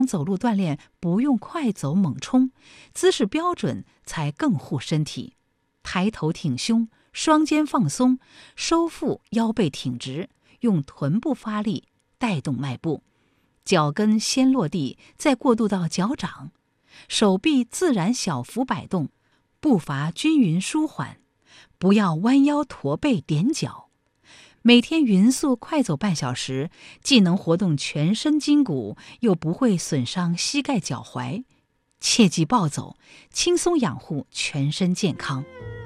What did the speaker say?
走路锻炼不用快走猛冲，姿势标准才更护身体。抬头挺胸，双肩放松，收腹腰背挺直，用臀部发力带动迈步，脚跟先落地，再过渡到脚掌，手臂自然小幅摆动，步伐均匀舒缓，不要弯腰驼背踮脚。每天匀速快走半小时，既能活动全身筋骨，又不会损伤膝盖脚踝。切忌暴走，轻松养护全身健康。